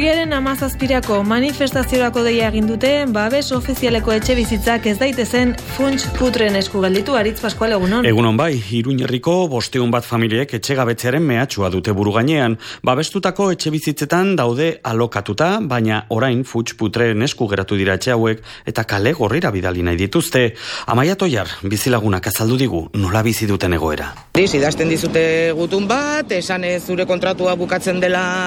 Urriaren 17 manifestaziorako deia egin dute, babes ofizialeko etxe bizitzak ez daitezen funts putren esku gelditu. Aritz Pascual, egunon. Egunon bai, Iruñerriko 500 familiek etxegabetzearen mehatxua dute buru gainean. Babestutako etxe bizitzetan daude alokatuta, baina orain funts putren esku geratu dira etxe hauek eta kale gorrira bidali nahi dituzte. Amaia Toiar, bizilagunak azaldu digu nola bizi duten egoera. Idazten dizute gutun bat, esan ez zure kontratua bukatzen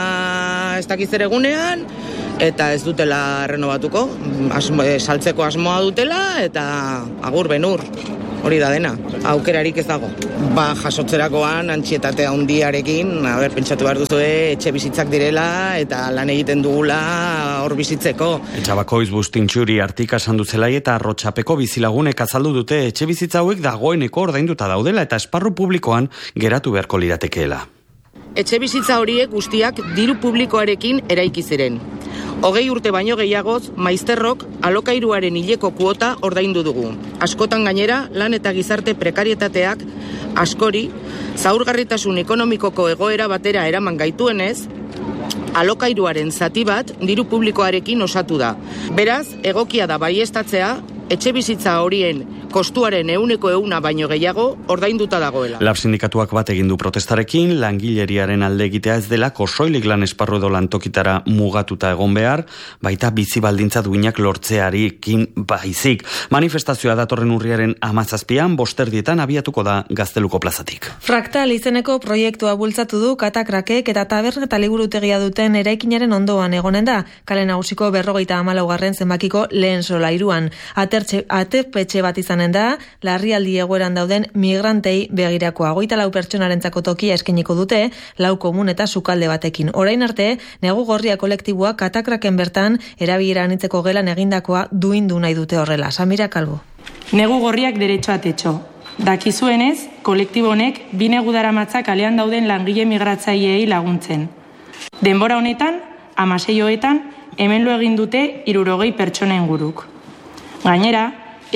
dela ez dakiz ere egunean, eta ez dutela renovatuko, saltzeko asmoa dutela, eta agur benur, hori da dena, aukerarik ez dago. Jasotzerakoan, antxietate handiarekin, pentsatu behar duzu etxe bizitzak direla, eta lan egiten dugula hor bizitzeko. Etxabakoiz Bustintxuri Artika Sanduzelai eta Arrotxapeko bizilagunek azaldu dute etxe bizitza hauek dagoeneko ordainduta daudela eta esparru publikoan geratu beharko liratekeela. Etxe bizitza horiek guztiak diru publikoarekin eraiki ziren. 20 urte baino gehiagoz, maizterrok alokairuaren hileko kuota ordaindu dugu. Askotan gainera, lan eta gizarte prekarietateak askori, zaurgarritasun ekonomikoko egoera batera eraman gaituenez, alokairuaren zati bat diru publikoarekin osatu da. Beraz, egokia da baieztatzea, etxe bizitza horien kostuaren 100% baino gehiago ordainduta dagoela. Lab sindikatuak bat egin du protestarekin, langileriaren alde egitea ez dela soilik lan esparru edo lantokitara mugatuta egon behar, baita bizi baldintza duinak lortzearekin baizik. Manifestazioa datorren urriaren 17an, 5:00 abiatuko da Gazteluko plazatik. Fraktal izeneko proiektua bultzatu du Katakrakek eta taberna eta liburutegia duten eraikinaren ondoan egonen da, kale nagusiko 54. zenbakiko lehen solairuan. Aterpetxe bat izan da, larrialdi egoeran dauden migrantei begirakoa. 24 pertsonarentzako tokia eskainiko dute, 4 komun eta sukalde batekin. Orain arte, Negu Gorria kolektiboa Katakraken bertan erabilera anitzeko gelan egindakoa duindu nahi dute horrela. Samira Kalbo. Negu Gorriak derecho a techo. Dakizuenez, kolektibo honek 2 negu daramatza kalean dauden langile migratzaileei laguntzen. Denbora honetan, 16 hemen lo egin dute 60 pertsona inguruk. Gainera,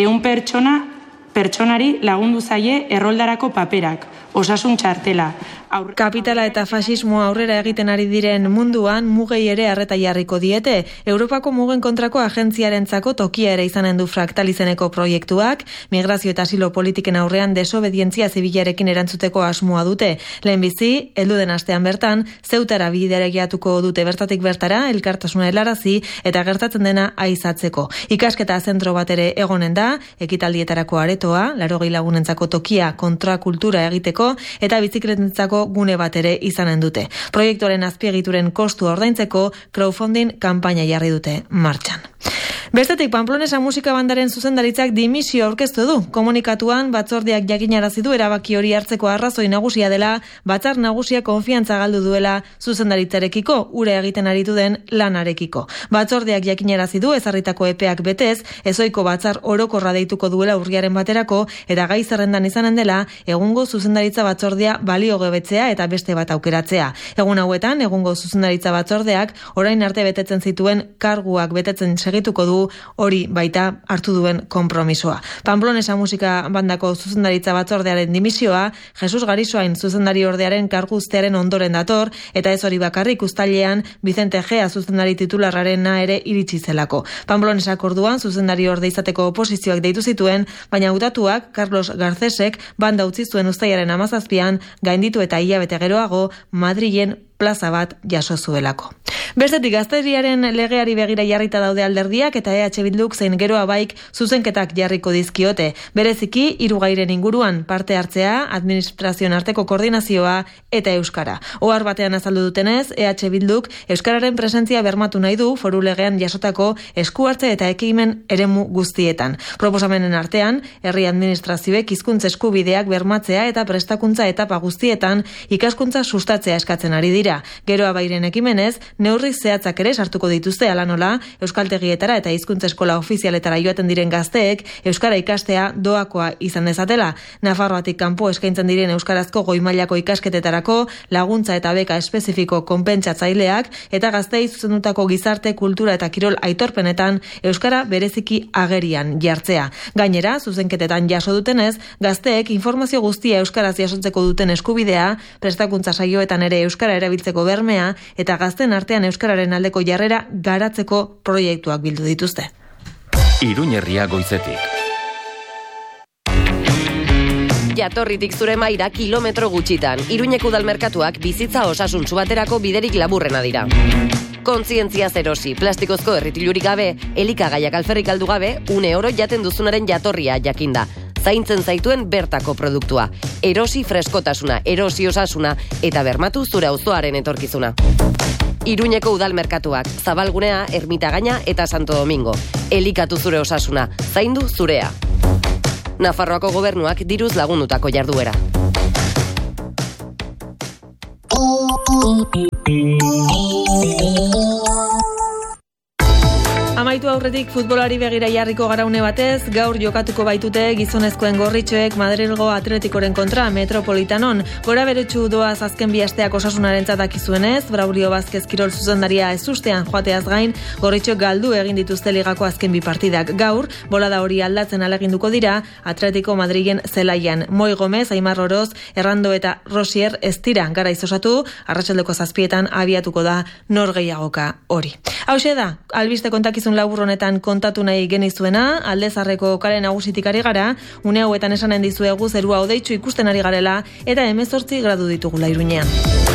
100 pertsonari lagundu zaie erroldarako paperak, osasun txartela. Kapitala eta fasismoa aurrera egiten ari diren munduan mugei ere arreta jarriko diete. Europako mugen kontrako agentziarentzako tokia ere izanen du Fraktal izeneko proiektuak, migrazio eta asilo politiken aurrean desobedientzia zibilarekin erantzuteko asmoa dute. Lehenbizi, heldu den astean bertan, Zeutara bideregiatuko dute bertatik bertara, elkartasuna helarazi eta gertatzen dena aizatzeko. Ikasketa zentro bat ere egonen da, ekitaldietarako aretoa, 80 lagunentzako tokia kontrakultura egiteko eta bizikletentzako gune bat ere izanen dute. Proiektuaren azpiegituren kostua ordaintzeko crowdfunding kanpaina jarri dute martxan. Bestetik, Pamplonesa musika bandaren zuzendaritzak dimisio aurkeztu du. Komunikatuan batzordeak jakinarazi du erabaki hori hartzeko arrazoi nagusia dela, batzar nagusia konfiantza galdu duela zuzendaritzarekiko, ura egiten aritu den lanarekiko. Batzordeak jakinarazi du ezarritako epeak betez, ezoiko batzar orokorra deituko duela urriaren baterako, eta gai zerrendan izanen dela, egungo zuzendaritza batzordea baliogabetzea eta beste bat aukeratzea. Egun hauetan, egungo zuzendaritza batzordeak orain arte betetzen zituen karguak betetzen segituko du, hori baita hartu duen konpromisoa. Pamplonesa musika bandako zuzendaritza batzordearen dimisioa, Jesus Garisoain zuzendari ordearen kargu uztearen ondoren dator, eta ez hori bakarrik uztailean Vicente Gea zuzendari titularrarena ere iritsi zelako. Pamplonesa orduan zuzendari orde izateko oposizioak deitu zituen, baina hautatuak Carlos Garcesek banda utzi zuen uztailaren 17an gainditu eta hilabete geroago Madrilen plaza bat jaso zuelako. Bestetik, gazteriaren legeari begira jarrita daude alderdiak eta EH Bilduk zein Geroa Baik zuzenketak jarriko dizkiote. Bereziki, 3 gairen inguruan parte hartzea, administrazioen arteko koordinazioa eta euskara. Ohar batean azaldu dutenez, EH Bilduk euskararen presentzia bermatu nahi du foru legean jasotako eskuhartze eta ekimen eremu guztietan. Proposamenen artean, herri administrazioek hizkuntza eskubideak bermatzea eta prestakuntza etapa guztietan ikaskuntza sustatzea eskatzen ari dira. Geroa Bairen ekimenez, neurri zehatzak ere sartuko dituzte hala nola, euskaltegietara eta hizkuntza eskola ofizialetara joaten diren gazteek euskara ikastea doakoa izan dezatela. Nafarroatik kanpo eskaintzen diren euskarazko goi mailako ikasketetarako laguntza eta beka espezifiko konpentsatzaileak eta gazteei zuzendutako gizarte, kultura eta kirol aitorpenetan euskara bereziki agerian jartzea. Gainera, zuzenketetan jaso dutenez, gazteek informazio guztia euskaraz jasotzeko duten eskubidea, prestakuntza saioetan ere euskara erabiltzeko bermea eta gazten artean euskararen aldeko jarrera garatzeko proiektuak bildu dituzte. Iruñerria goizetik. Jatorritik zure maira kilometro gutxitan. Iruñeko udalmerkatuak bizitza osasuntsu baterako biderik laburrena dira. Kontzientzia zerosi, plastikozko erritilurik gabe, elikagaiak alferrik aldu gabe, €1 jaten duzunaren jatorria jakinda. Zaintzen zaituen bertako produktua. Erosi freskotasuna, erosi osasuna eta bermatu zure auzoaren etorkizuna. Iruñeko udalmerkatuak, Zabalgunea, Ermitagaina eta Santo Domingo. Elikatu zure osasuna, zaindu zurea. Nafarroako gobernuak diruz lagundutako jarduera. Amaitu aurretik futbolari begira jarriko garaune batez, gaur jokatuko baitute gizonezkoen gorritxoek Madrilgo Atletikoren kontra Metropolitanon. Gora beretsu doaz azken bi asteak osasunarentzat dakizuenez, Braulio Vázquez kirol zuzendaria ezustean joateaz gain, gorritxoek galdu egin dituzte ligako azken bi partidak. Gaur, bolada hori aldatzen aleginduko dira, Atletico Madrilen zelaian. Moi Gomez, Aimar Oroz, Errando eta Rosier ez dira garaiz osatu, arratsaldeko 7:00 abiatuko da norgehiagoka hori. Hauxe da, albiste kontakizun labur honetan kontatu nahi genizuena, Aldezarreko kale nagusitik ari gara, une hauetan esanen dizuegu zerua hodeitsu ikusten ari garela eta 18 gradu ditugula Iruñean.